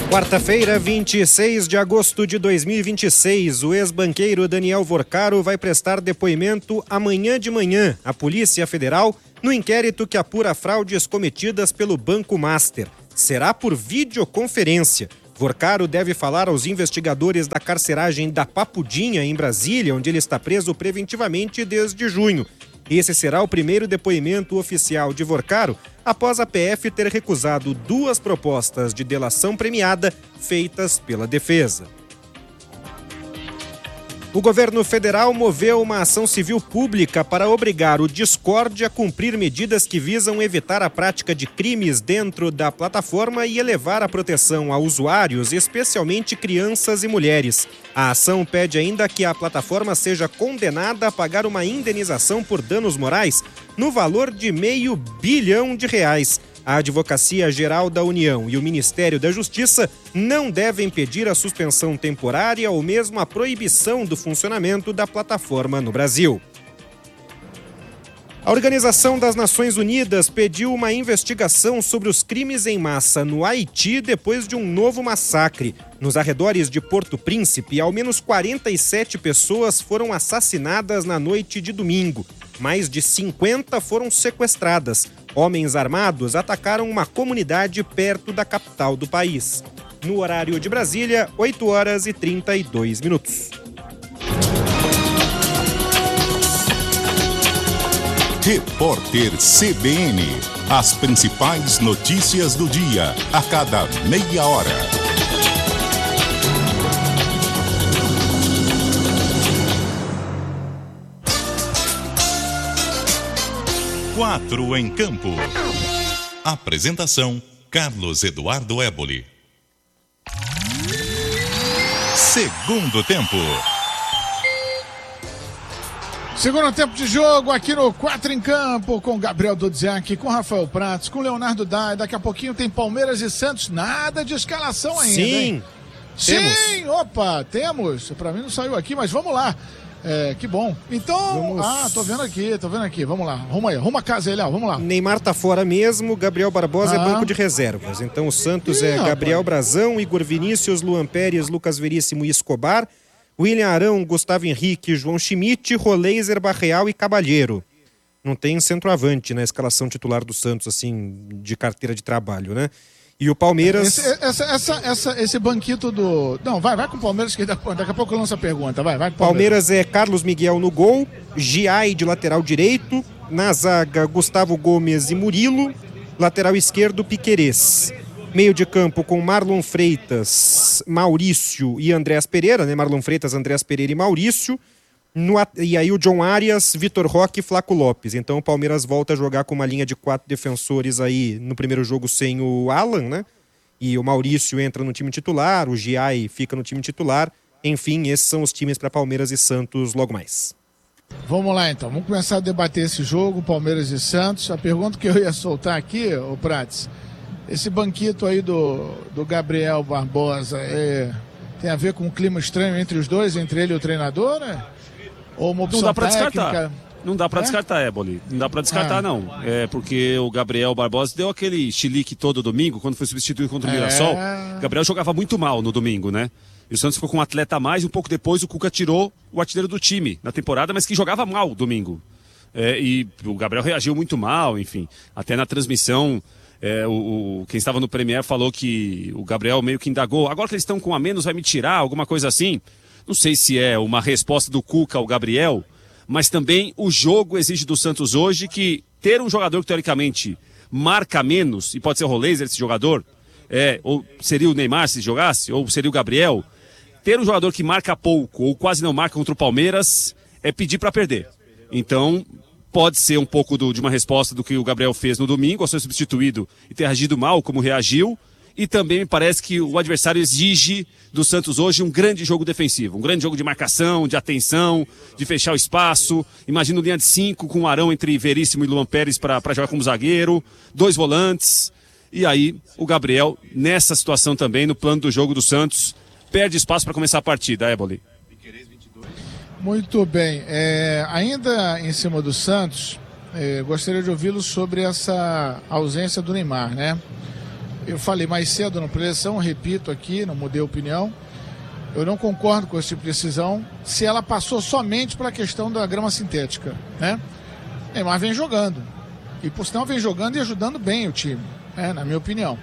Quarta-feira, 26 de agosto de 2026, o ex-banqueiro Daniel Vorcaro vai prestar depoimento amanhã de manhã à Polícia Federal no inquérito que apura fraudes cometidas pelo Banco Master. Será por videoconferência. Vorcaro deve falar aos investigadores da carceragem da Papudinha, em Brasília, onde ele está preso preventivamente desde junho. Esse será o primeiro depoimento oficial de Vorcaro após a PF ter recusado 2 propostas de delação premiada feitas pela defesa. O governo federal moveu uma ação civil pública para obrigar o Discord a cumprir medidas que visam evitar a prática de crimes dentro da plataforma e elevar a proteção a usuários, especialmente crianças e mulheres. A ação pede ainda que a plataforma seja condenada a pagar uma indenização por danos morais no valor de R$500 bilhão. A Advocacia Geral da União e o Ministério da Justiça não devem pedir a suspensão temporária ou mesmo a proibição do funcionamento da plataforma no Brasil. A Organização das Nações Unidas pediu uma investigação sobre os crimes em massa no Haiti depois de um novo massacre. Nos arredores de Porto Príncipe, ao menos 47 pessoas foram assassinadas na noite de domingo. Mais de 50 foram sequestradas. Homens armados atacaram uma comunidade perto da capital do país. No horário de Brasília, 8h32. Repórter CBN. As principais notícias do dia, a cada meia hora. Quatro em campo. Apresentação: Carlos Eduardo Éboli. Segundo tempo. Segundo tempo de jogo aqui no 4 em Campo, com Gabriel Dodziak, com Rafael Pratos, com Leonardo Dai. Daqui a pouquinho tem Palmeiras e Santos. Nada de escalação ainda, hein? Sim, opa, temos. Pra mim não saiu aqui, mas vamos lá. Que bom. Então, tô vendo aqui. Vamos lá, arruma a casa aí, Léo, vamos lá. Neymar tá fora mesmo, Gabriel Barbosa é banco de reservas. Então o Santos Gabriel Brazão, Igor Vinícius, Luan Pérez, Lucas Veríssimo e Escobar, William Arão, Gustavo Henrique, João Schmidt, Roleiser, Barreal e Cabalheiro. Não tem centroavante na escalação titular do Santos, assim, de carteira de trabalho, né? E o Palmeiras... Esse banquito do... Não, vai com o Palmeiras, que daqui a pouco eu lanço a pergunta. Vai com o Palmeiras é Carlos Miguel no gol, Giai de lateral direito, na zaga Gustavo Gomes e Murilo, lateral esquerdo Piquerez. Meio de campo com Marlon Freitas, Maurício e Andréas Pereira, né? Marlon Freitas, Andréas Pereira e Maurício. E aí o John Arias, Vitor Roque e Flaco Lopes. Então o Palmeiras volta a jogar com uma linha de 4 defensores aí no primeiro jogo sem o Alan, né? E o Maurício entra no time titular, o Giai fica no time titular. Enfim, esses são os times para Palmeiras e Santos logo mais. Vamos lá então, vamos começar a debater esse jogo, Palmeiras e Santos. A pergunta que eu ia soltar aqui, ô Prates, esse banquito aí do Gabriel Barbosa tem a ver com um clima estranho entre os dois, entre ele e o treinador, né? Ou uma opção técnica? Não dá pra descartar, Éboli. Não dá pra descartar, não. Porque o Gabriel Barbosa deu aquele chilique todo domingo, quando foi substituído contra o Mirassol. O Gabriel jogava muito mal no domingo, né? E o Santos ficou com um atleta a mais, e um pouco depois o Cuca tirou o artilheiro do time na temporada, mas que jogava mal domingo. E o Gabriel reagiu muito mal, enfim. Até na transmissão, quem estava no Premier falou que o Gabriel meio que indagou. Agora que eles estão com a menos, vai me tirar, alguma coisa assim. Não sei se é uma resposta do Cuca ao Gabriel, mas também o jogo exige do Santos hoje que ter um jogador que teoricamente marca menos, e pode ser o Roleiser esse jogador, ou seria o Neymar se jogasse, ou seria o Gabriel, ter um jogador que marca pouco ou quase não marca contra o Palmeiras é pedir para perder. Então pode ser um pouco de uma resposta do que o Gabriel fez no domingo, ao ser substituído e ter reagido mal como reagiu. E também me parece que o adversário exige do Santos hoje um grande jogo defensivo, um grande jogo de marcação, de atenção, de fechar o espaço. Imagino linha de 5 com o Arão entre Veríssimo e Luan Pérez para jogar como zagueiro, 2 volantes. E aí o Gabriel, nessa situação também, no plano do jogo do Santos, perde espaço para começar a partida, Éboli. Muito bem. Ainda em cima do Santos, gostaria de ouvi-lo sobre essa ausência do Neymar, né? Eu falei mais cedo na preleção, repito aqui, não mudei a opinião. Eu não concordo com esse tipo de decisão se ela passou somente pela questão da grama sintética, né? Neymar vem jogando. E por sinal vem jogando e ajudando bem o time, né? Na minha opinião.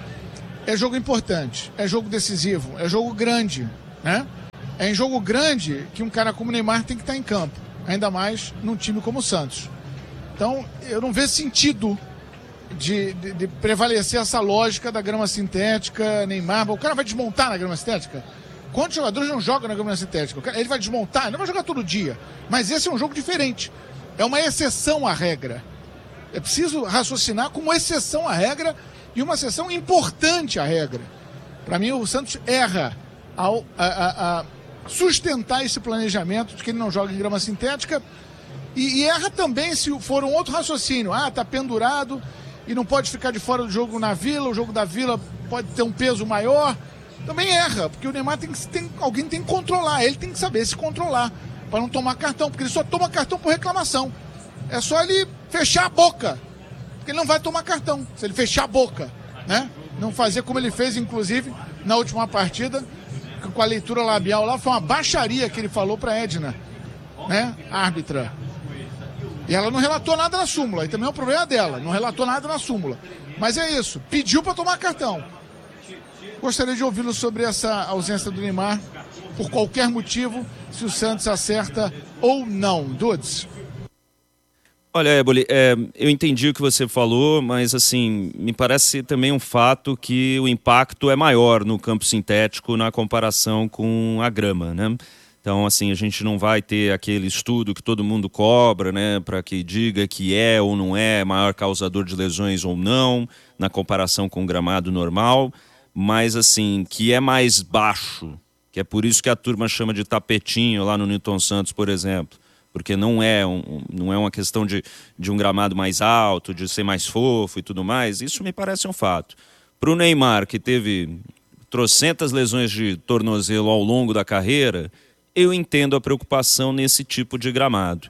É jogo importante, é jogo decisivo, é jogo grande, né? É em jogo grande que um cara como o Neymar tem que estar em campo. Ainda mais num time como o Santos. Então, eu não vejo sentido de prevalecer essa lógica da grama sintética, Neymar. O cara vai desmontar na grama sintética? Quantos jogadores não jogam na grama sintética? Ele vai desmontar, ele não vai jogar todo dia. Mas esse é um jogo diferente. É uma exceção à regra. É preciso raciocinar como exceção à regra e uma exceção importante à regra. Para mim, o Santos erra ao sustentar esse planejamento de que ele não joga em grama sintética e erra também se for um outro raciocínio. Tá pendurado e não pode ficar de fora do jogo na Vila, o jogo da Vila pode ter um peso maior. Também erra, porque o Neymar alguém tem que controlar, ele tem que saber se controlar para não tomar cartão, porque ele só toma cartão por reclamação. É só ele fechar a boca, porque ele não vai tomar cartão se ele fechar a boca, né? Não fazer como ele fez, inclusive, na última partida, com a leitura labial lá, foi uma baixaria que ele falou para Edna, né? Árbitra. E ela não relatou nada na súmula, e também é um problema dela, não relatou nada na súmula. Mas é isso, pediu para tomar cartão. Gostaria de ouvi-lo sobre essa ausência do Neymar, por qualquer motivo, se o Santos acerta ou não. Dudes. Olha, Éboli, eu entendi o que você falou, mas assim, me parece também um fato que o impacto é maior no campo sintético na comparação com a grama, né? Então, assim, a gente não vai ter aquele estudo que todo mundo cobra, né, para que diga que é ou não é maior causador de lesões ou não, na comparação com o gramado normal, mas assim, que é mais baixo, que é por isso que a turma chama de tapetinho lá no Newton Santos, por exemplo, porque não é uma questão de um gramado mais alto, de ser mais fofo e tudo mais. Isso me parece um fato. Para o Neymar, que teve trocentas lesões de tornozelo ao longo da carreira, eu entendo a preocupação nesse tipo de gramado.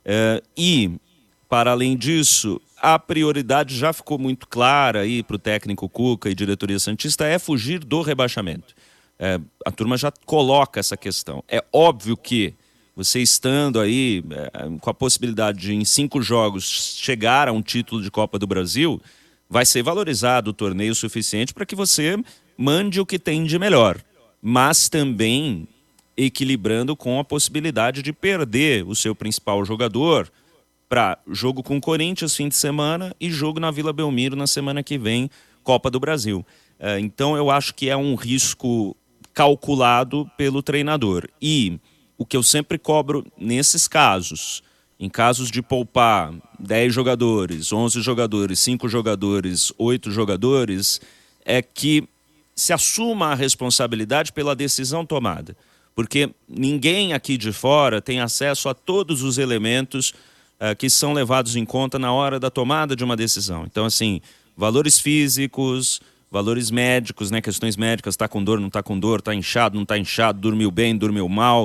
E, para além disso, a prioridade já ficou muito clara aí para o técnico Cuca e diretoria santista, é fugir do rebaixamento. A turma já coloca essa questão. É óbvio que você estando aí com a possibilidade de em 5 jogos chegar a um título de Copa do Brasil, vai ser valorizado o torneio o suficiente para que você mande o que tem de melhor, mas também equilibrando com a possibilidade de perder o seu principal jogador para jogo com o Corinthians fim de semana e jogo na Vila Belmiro na semana que vem, Copa do Brasil. Então eu acho que é um risco calculado pelo treinador. E o que eu sempre cobro nesses casos, em casos de poupar 10 jogadores, 11 jogadores, 5 jogadores, 8 jogadores, é que se assuma a responsabilidade pela decisão tomada. Porque ninguém aqui de fora tem acesso a todos os elementos que são levados em conta na hora da tomada de uma decisão. Então, assim, valores físicos, valores médicos, né, questões médicas, está com dor, não está com dor, está inchado, não está inchado, dormiu bem, dormiu mal.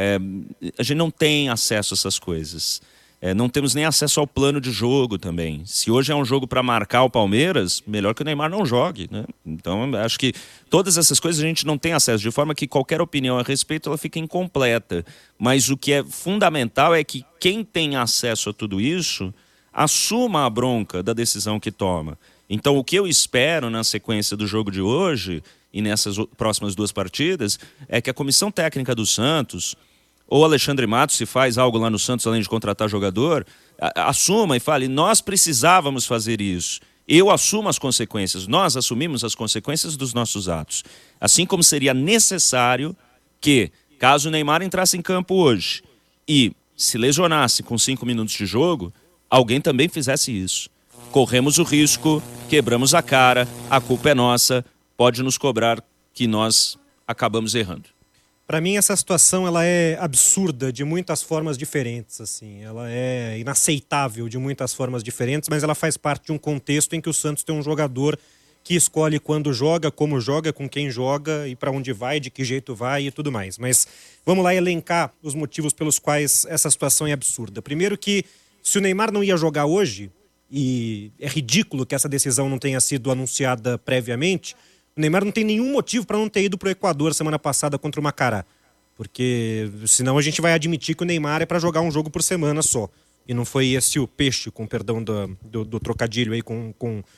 A gente não tem acesso a essas coisas. Não temos nem acesso ao plano de jogo também. Se hoje é um jogo para marcar o Palmeiras, melhor que o Neymar não jogue, né? Então, acho que todas essas coisas a gente não tem acesso, de forma que qualquer opinião a respeito ela fica incompleta. Mas o que é fundamental é que quem tem acesso a tudo isso assuma a bronca da decisão que toma. Então, o que eu espero na sequência do jogo de hoje e nessas próximas 2 partidas é que a comissão técnica do Santos, ou Alexandre Matos, se faz algo lá no Santos além de contratar jogador, assuma e fale, nós precisávamos fazer isso. Eu assumo as consequências, nós assumimos as consequências dos nossos atos. Assim como seria necessário que, caso o Neymar entrasse em campo hoje e se lesionasse com 5 minutos de jogo, alguém também fizesse isso. Corremos o risco, quebramos a cara, a culpa é nossa, pode nos cobrar que nós acabamos errando. Para mim, essa situação ela é absurda de muitas formas diferentes. Assim. Ela é inaceitável de muitas formas diferentes, mas ela faz parte de um contexto em que o Santos tem um jogador que escolhe quando joga, como joga, com quem joga e para onde vai, de que jeito vai e tudo mais. Mas vamos lá elencar os motivos pelos quais essa situação é absurda. Primeiro que, se o Neymar não ia jogar hoje, e é ridículo que essa decisão não tenha sido anunciada previamente, o Neymar não tem nenhum motivo para não ter ido para o Equador semana passada contra o Macará. Porque senão a gente vai admitir que o Neymar é para jogar um jogo por semana só. E não foi esse o peixe, com perdão do trocadilho aí com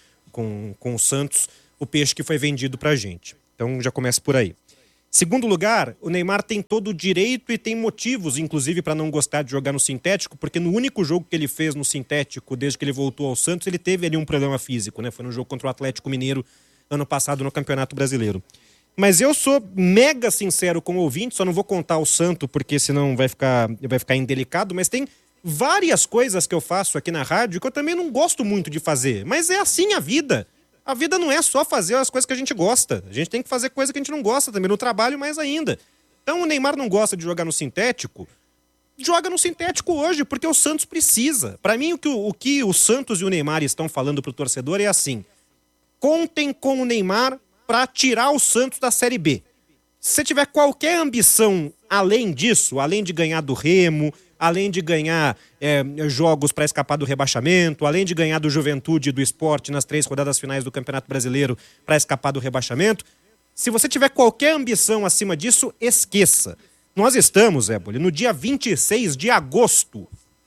o Santos, o peixe que foi vendido pra gente. Então já começa por aí. Segundo lugar, o Neymar tem todo o direito e tem motivos, inclusive, para não gostar de jogar no sintético, porque no único jogo que ele fez no sintético, desde que ele voltou ao Santos, ele teve ali um problema físico, né? Foi no jogo contra o Atlético Mineiro, ano passado, no Campeonato Brasileiro. Mas eu sou mega sincero com o ouvinte, só não vou contar o santo, porque senão vai ficar indelicado, mas tem várias coisas que eu faço aqui na rádio que eu também não gosto muito de fazer. Mas é assim a vida. A vida não é só fazer as coisas que a gente gosta. A gente tem que fazer coisa que a gente não gosta também, no trabalho mais ainda. Então o Neymar não gosta de jogar no sintético, joga no sintético hoje, porque o Santos precisa. Para mim, o que o Santos e o Neymar estão falando pro torcedor é assim: contem com o Neymar para tirar o Santos da Série B. Se você tiver qualquer ambição além disso, além de ganhar do Remo, além de ganhar jogos para escapar do rebaixamento, além de ganhar do Juventude e do Sport nas 3 rodadas finais do Campeonato Brasileiro para escapar do rebaixamento, se você tiver qualquer ambição acima disso, esqueça. Nós estamos, Éboli, no dia 26 de agosto.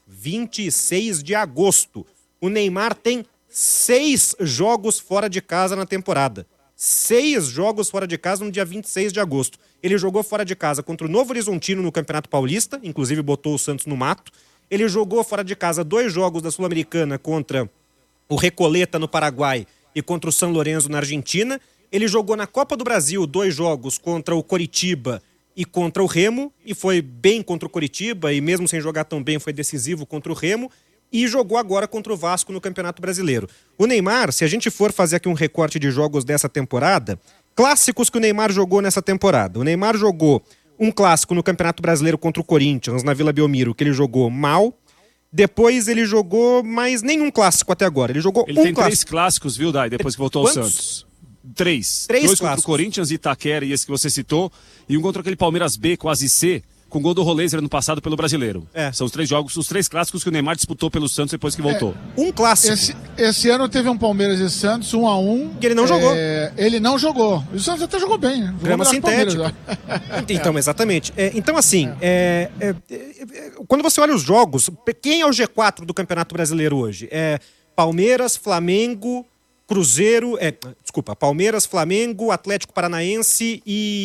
26 de agosto. O Neymar tem 6 jogos fora de casa na temporada. 6 jogos fora de casa no dia 26 de agosto. Ele jogou fora de casa contra o Novo Horizontino no Campeonato Paulista, inclusive botou o Santos no mato. Ele jogou fora de casa 2 jogos da Sul-Americana contra o Recoleta no Paraguai e contra o São Lourenço na Argentina. Ele jogou na Copa do Brasil 2 jogos contra o Coritiba e contra o Remo, e foi bem contra o Coritiba, e mesmo sem jogar tão bem foi decisivo contra o Remo, e jogou agora contra o Vasco no Campeonato Brasileiro. O Neymar, se a gente for fazer aqui um recorte de jogos dessa temporada, clássicos que o Neymar jogou nessa temporada. O Neymar jogou um clássico no Campeonato Brasileiro contra o Corinthians, na Vila Belmiro, que ele jogou mal. Depois ele jogou mais nenhum clássico até agora. Ele jogou ele um tem clássico. 3 clássicos, viu, Dai, depois que voltou ao Santos. 3. 2 contra o Corinthians, Itaquera e esse que você citou, e um contra aquele Palmeiras B, quase C, com gol do Rolezer no passado pelo Brasileiro. São os 3 jogos, os 3 clássicos que o Neymar disputou pelo Santos depois que voltou. Um clássico. Esse ano teve um Palmeiras e Santos, 1-1. Que ele não jogou. Ele não jogou. O Santos até jogou bem, né? Grama sintética. Então, exatamente. Então, assim, quando você olha os jogos, quem é o G4 do Campeonato Brasileiro hoje? Palmeiras, Flamengo, Cruzeiro, Palmeiras, Flamengo, Atlético Paranaense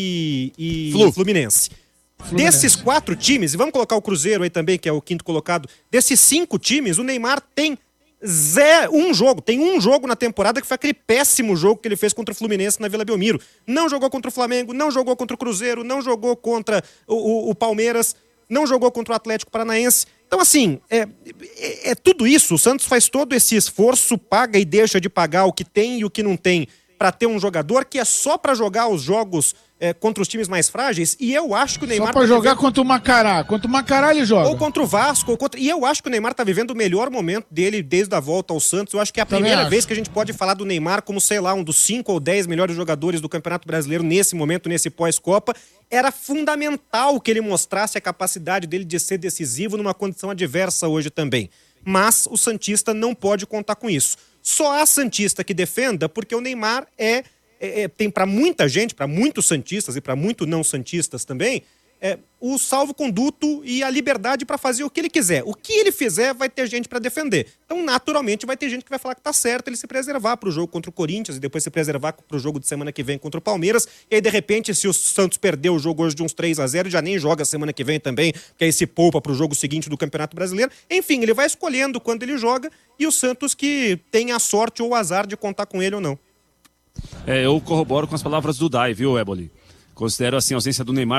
e Fluminense. Desses 4 times, e vamos colocar o Cruzeiro aí também, que é o 5º colocado, desses 5 times, o Neymar tem um jogo na temporada, que foi aquele péssimo jogo que ele fez contra o Fluminense na Vila Belmiro. Não jogou contra o Flamengo, não jogou contra o Cruzeiro, não jogou contra o Palmeiras, não jogou contra o Atlético Paranaense. Então, assim, tudo isso. O Santos faz todo esse esforço, paga e deixa de pagar o que tem e o que não tem, para ter um jogador que é só para jogar os jogos contra os times mais frágeis, e eu acho que o Neymar... Só pra jogar contra o Macará. Contra o Macará ele joga. Ou contra o Vasco. E eu acho que o Neymar tá vivendo o melhor momento dele desde a volta ao Santos. Eu acho que é a primeira vez que a gente pode falar do Neymar como, sei lá, um dos 5 ou 10 melhores jogadores do Campeonato Brasileiro nesse momento, nesse pós-Copa. Era fundamental que ele mostrasse a capacidade dele de ser decisivo numa condição adversa hoje também. Mas o santista não pode contar com isso. Só há santista que defenda, porque o Neymar tem para muita gente, para muitos santistas e para muitos não santistas também, o salvo-conduto e a liberdade para fazer o que ele quiser. O que ele fizer vai ter gente para defender. Então, naturalmente, vai ter gente que vai falar que tá certo ele se preservar para o jogo contra o Corinthians e depois se preservar para o jogo de semana que vem contra o Palmeiras. E aí, de repente, se o Santos perder o jogo hoje de uns 3-0, já nem joga semana que vem também, porque aí se poupa para o jogo seguinte do Campeonato Brasileiro. Enfim, ele vai escolhendo quando ele joga, e o Santos que tem a sorte ou o azar de contar com ele ou não. Eu corroboro com as palavras do Dai, viu, Éboli? Considero assim a ausência do Neymar